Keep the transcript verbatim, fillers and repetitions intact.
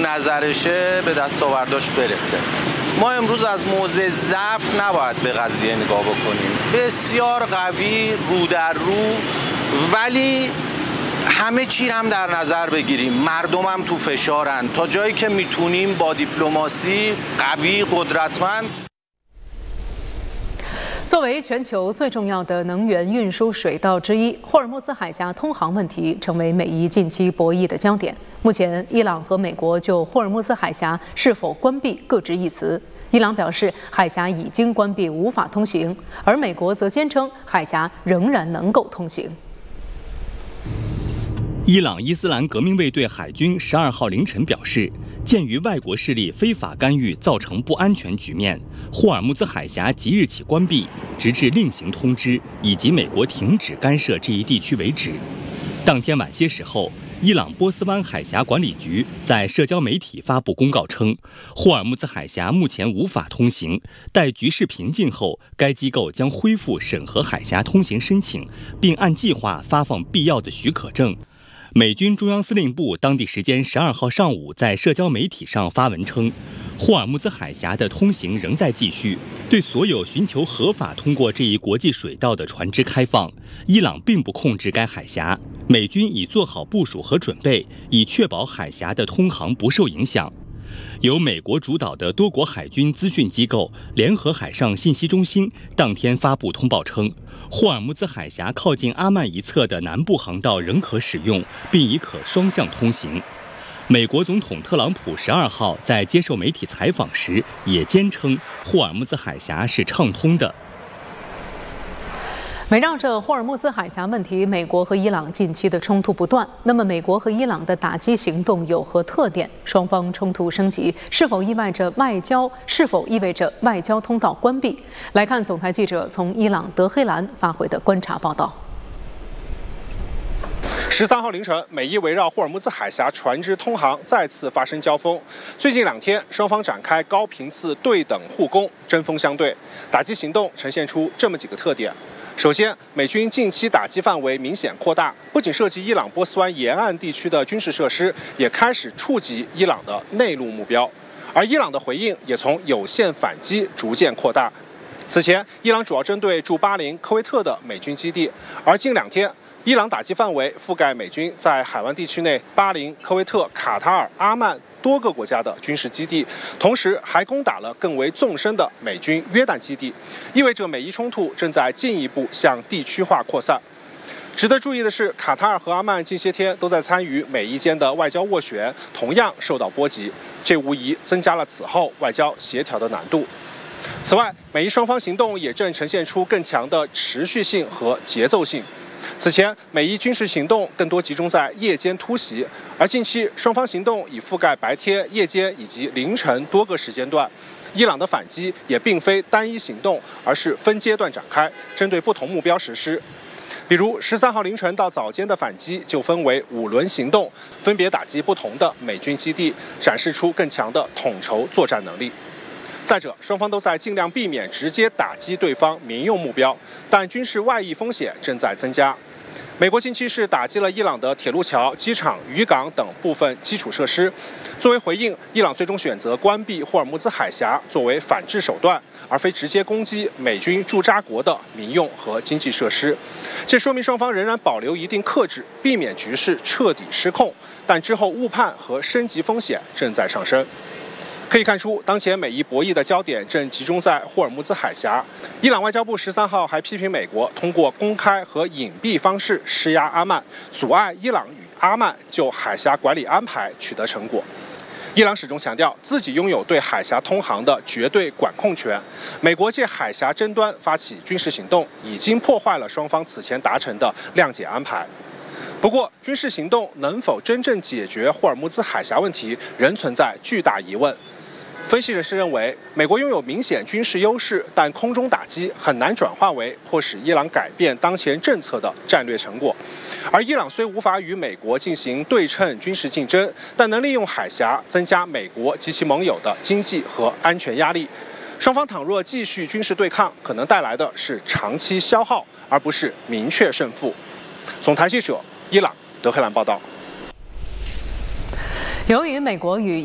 نظرشه به دستاورداش برسه. ما امروز از موضع ضعف نباید به قضیه نگاه بکنیم. بسیار قوی، رو در رو، ولی همه چی هم در نظر بگیریم. مردم هم تو فشارن. تا جایی که میتونیم با دیپلماسی قوی، قدرتمند。 作为全球最重要的能源运输水道之一，霍尔木兹海峡通航问题成为美伊近期博弈的焦点。目前，伊朗和美国就霍尔木兹海峡是否关闭各执一词。伊朗表示，海峡已经关闭，无法通行，而美国则坚称海峡仍然能够通行。 伊朗伊斯兰革命卫队海军十二号凌晨表示，鉴于外国势力非法干预造成不安全局面，霍尔木兹海峡即日起关闭，直至另行通知以及美国停止干涉这一地区为止。当天晚些时候，伊朗波斯湾海峡管理局在社交媒体发布公告称，霍尔木兹海峡目前无法通行，待局势平静后，该机构将恢复审核海峡通行申请，并按计划发放必要的许可证。美军中央司令部当地时间十二号上午在社交媒体上发文称，霍尔木兹海峡的通行仍在继续，对所有寻求合法通过这一国际水道的船只开放。伊朗并不控制该海峡，美军已做好部署和准备，以确保海峡的通航不受影响。由美国主导的多国海军资讯机构联合海上信息中心当天发布通报称，霍尔木兹海峡靠近阿曼一侧的南部航道仍可使用，并已可双向通行。美国总统特朗普十二号在接受媒体采访时也坚称，霍尔木兹海峡是畅通的。 围绕着霍尔木兹海峡问题，美国和伊朗近期的冲突不断。那么，美国和伊朗的打击行动有何特点？双方冲突升级，是否意味着外交？是否意味着外交通道关闭？来看总台记者从伊朗德黑兰发回的观察报道。 十三号凌晨，美伊围绕霍尔木兹海峡船只通航再次发生交锋。最近两天，双方展开高频次对等互攻，针锋相对。打击行动呈现出这么几个特点。首先，美军近期打击范围明显扩大，不仅涉及伊朗波斯湾沿岸地区的军事设施，也开始触及伊朗的内陆目标。而伊朗的回应也从有限反击逐渐扩大。此前，伊朗主要针对驻巴林、科威特的美军基地，而近两天，伊朗打击范围覆盖美军在海湾地区内巴林、科威特、卡塔尔、阿曼多个国家的军事基地，同时还攻打了更为纵深的美军约旦基地，意味着美伊冲突正在进一步向地区化扩散。值得注意的是，卡塔尔和阿曼近些天都在参与美伊间的外交斡旋，同样受到波及，这无疑增加了此后外交协调的难度。此外，美伊双方行动也正呈现出更强的持续性和节奏性。此前，美伊军事行动更多集中在夜间突袭，而近期双方行动已覆盖白天、夜间以及凌晨多个时间段。伊朗的反击也并非单一行动，而是分阶段展开，针对不同目标实施。比如十三号凌晨到早间的反击就分为五轮行动，分别打击不同的美军基地，展示出更强的统筹作战能力。再者，双方都在尽量避免直接打击对方民用目标，但军事外溢风险正在增加。美国近期是打击了伊朗的铁路桥、机场、渔港等部分基础设施。作为回应，伊朗最终选择关闭霍尔木兹海峡作为反制手段，而非直接攻击美军驻扎国的民用和经济设施。这说明双方仍然保留一定克制，避免局势彻底失控，但之后误判和升级风险正在上升。可以看出，当前美伊博弈的焦点正集中在霍尔木兹海峡。伊朗外交部十三号还批评美国通过公开和隐蔽方式施压阿曼，阻碍伊朗与阿曼就海峡管理安排取得成果。伊朗始终强调自己拥有对海峡通航的绝对管控权。美国借海峡争端发起军事行动，已经破坏了双方此前达成的谅解安排。不过，军事行动能否真正解决霍尔木兹海峡问题，仍存在巨大疑问。分析人士认为，美国拥有明显军事优势，但空中打击很难转化为迫使伊朗改变当前政策的战略成果。而伊朗虽无法与美国进行对称军事竞争，但能利用海峡增加美国及其盟友的经济和安全压力。双方倘若继续军事对抗，可能带来的是长期消耗，而不是明确胜负。总台记者伊朗德黑兰报道。 由于美国与